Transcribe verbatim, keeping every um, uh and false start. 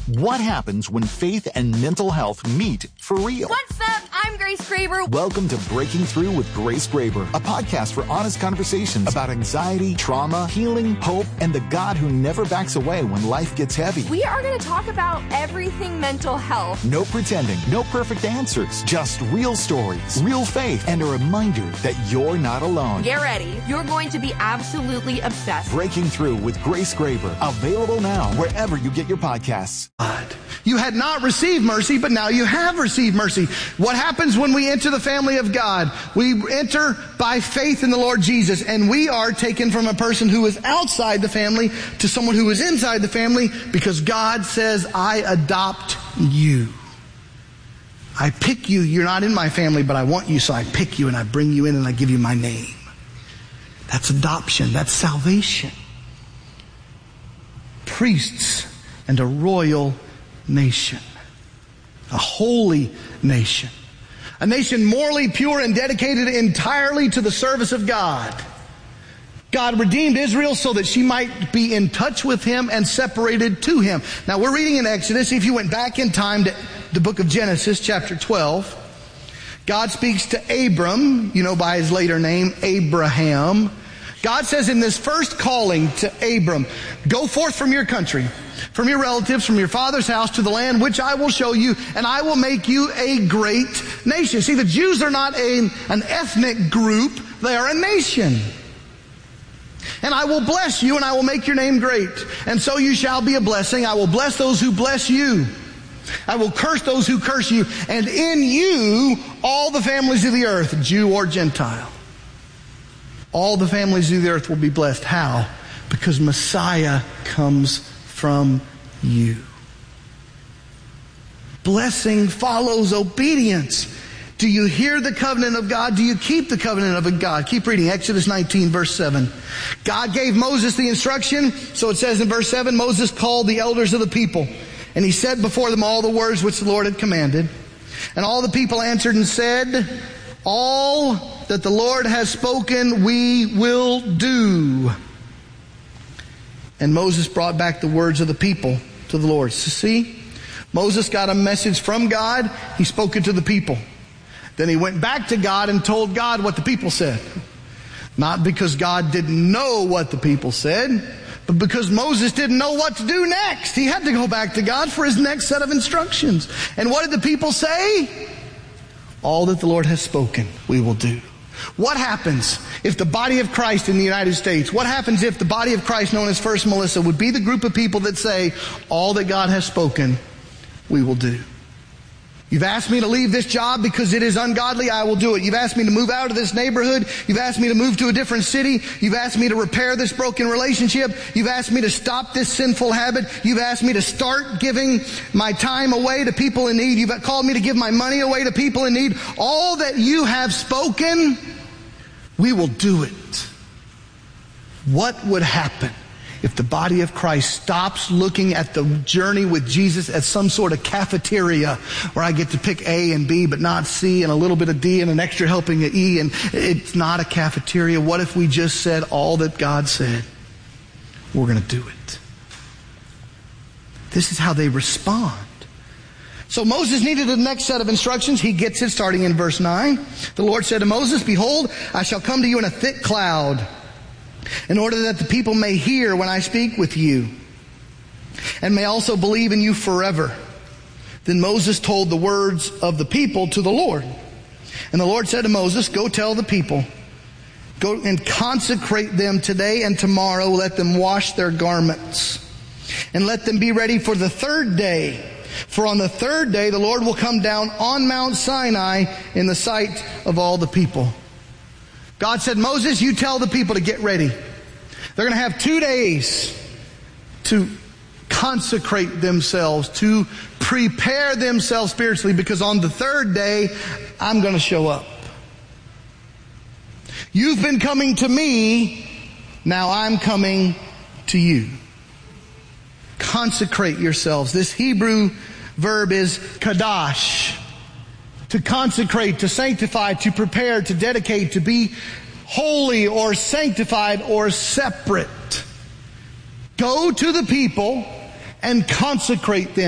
What happens when faith and mental health meet for real? What's up? I'm Grace Graber. Welcome to Breaking Through with Grace Graber, a podcast for honest conversations about anxiety, trauma, healing, hope, and the God who never backs away when life gets heavy. We are going to talk about everything mental health. No pretending, no perfect answers, just real stories, real faith, and a reminder that you're not alone. Get ready. You're going to be absolutely obsessed. Breaking Through with Grace Graber, available now wherever you get your podcasts. You had not received mercy, but now you have received mercy. What happens when we enter the family of God? We enter by faith in the Lord Jesus, and we are taken from a person who is outside the family to someone who is inside the family because God says, I adopt you. I pick you. You're not in my family, but I want you, so I pick you and I bring you in and I give you my name. That's adoption. That's salvation. Priests and a royal nation. A holy nation. A nation morally pure and dedicated entirely to the service of God. God redeemed Israel so that she might be in touch with Him and separated to Him. Now we're reading in Exodus. If you went back in time to the book of Genesis, chapter twelve, God speaks to Abram, you know, by his later name, Abraham. God says in this first calling to Abram, go forth from your country, from your relatives, from your father's house to the land which I will show you, and I will make you a great nation. See, the Jews are not a, an ethnic group, they are a nation. And I will bless you, and I will make your name great. And so you shall be a blessing. I will bless those who bless you. I will curse those who curse you. And in you, all the families of the earth, Jew or Gentile, all the families of the earth will be blessed. How? Because Messiah comes from you. Blessing follows obedience. Do you hear the covenant of God? Do you keep the covenant of God? Keep reading Exodus nineteen, verse seven. God gave Moses the instruction. So it says in verse seven, Moses called the elders of the people, and he said before them all the words which the Lord had commanded. And all the people answered and said, all that the Lord has spoken, we will do. And Moses brought back the words of the people to the Lord. So see, Moses got a message from God. He spoke it to the people. Then he went back to God and told God what the people said. Not because God didn't know what the people said, but because Moses didn't know what to do next. He had to go back to God for his next set of instructions. And what did the people say? All that the Lord has spoken, we will do. What happens if the body of Christ in the United States, what happens if the body of Christ known as First Melissa would be the group of people that say, all that God has spoken, we will do. You've asked me to leave this job because it is ungodly, I will do it. You've asked me to move out of this neighborhood. You've asked me to move to a different city. You've asked me to repair this broken relationship. You've asked me to stop this sinful habit. You've asked me to start giving my time away to people in need. You've called me to give my money away to people in need. All that you have spoken, we will do it. What would happen if the body of Christ stops looking at the journey with Jesus as some sort of cafeteria where I get to pick A and B but not C and a little bit of D and an extra helping of E, and it's not a cafeteria? What if we just said all that God said? We're going to do it. This is how they respond. So Moses needed the next set of instructions. He gets it starting in verse nine. The Lord said to Moses, behold, I shall come to you in a thick cloud, in order that the people may hear when I speak with you, and may also believe in you forever. Then Moses told the words of the people to the Lord. And the Lord said to Moses, go tell the people, go and consecrate them today and tomorrow. Let them wash their garments, and let them be ready for the third day. For on the third day the Lord will come down on Mount Sinai in the sight of all the people. God said, Moses, you tell the people to get ready. They're going to have two days to consecrate themselves, to prepare themselves spiritually, because on the third day, I'm going to show up. You've been coming to me, now I'm coming to you. Consecrate yourselves. This Hebrew verb is kadash. To consecrate, to sanctify, to prepare, to dedicate, to be holy or sanctified or separate. Go to the people and consecrate them.